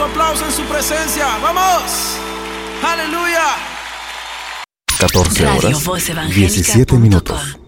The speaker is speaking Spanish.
aplauso en su presencia. ¡Vamos! ¡Aleluya! 14 horas, 17 minutos.